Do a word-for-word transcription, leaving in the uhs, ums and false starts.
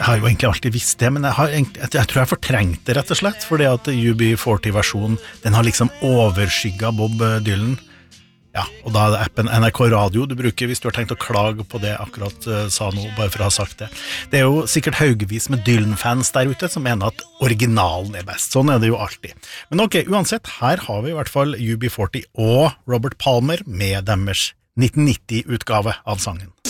jeg har jo egentlig alltid visst det, men jeg, har, jeg, jeg tror jeg fortrengte det rett og slett, fordi at U B forty-versjonen, den har liksom overskygget Bob Dylan. Ja, og da er det appen N R K Radio du bruker hvis du har tenkt å klage på det akkurat uh, sa noe, bare for å ha sagt det. Det er jo sikkert haugevis med Dylan-fans der ute som mener at originalen er best. Sånn er det jo alltid. Men ok, uansett, her har vi i hvert fall U B forty og Robert Palmer med deres nitten nitti-utgave av sangen.